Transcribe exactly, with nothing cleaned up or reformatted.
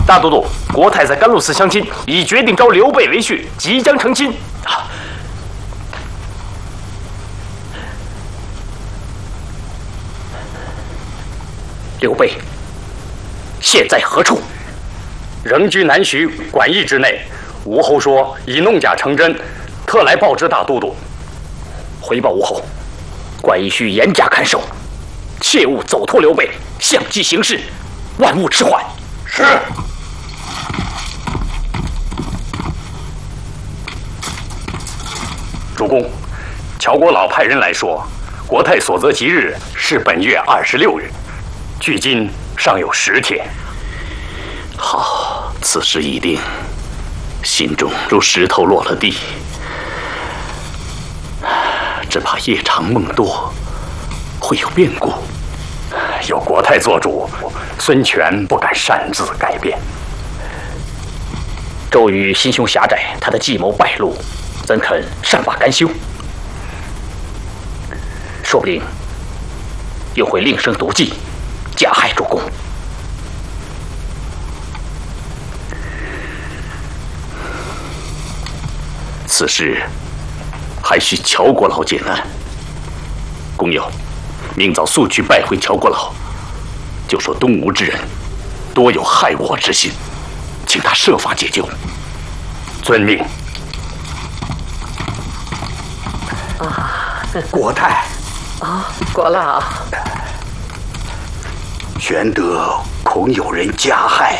大都督，国太在甘露寺相亲，已决定招刘备为婿，即将成亲。啊！ 刘备现在何处？ 仍居南徐馆驿之内。吴侯说已弄假成真，特来报知大都督。 回报吴侯，馆驿需严加看守，切勿走脱刘备，相继行事，万勿迟缓。 是。主公，乔国老派人来说，国太所择吉日是本月二十六日，距今尚有十天。 好，此事已定，心中如石头落了地，只怕夜长梦多，会有变故。 有国太做主，孙权不敢擅自改变。 周瑜心胸狭窄，他的计谋败露，怎肯善罢甘休？说不定又会另生毒计，加害主公。 此事还需乔国老解难。公友，明早速去拜会乔国老，就说东吴之人多有害我之心，请他设法解救。 遵命。 啊， 国太啊，国老， 玄德恐有人加害，